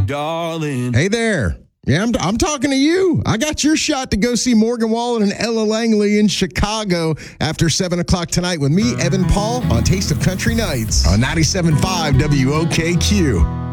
darling. Hey there. Yeah, I'm talking to you. I got your shot to go see Morgan Wallen and Ella Langley in Chicago after 7 o'clock tonight with me, Evan Paul, on Taste of Country Nights on 97.5 WOKQ.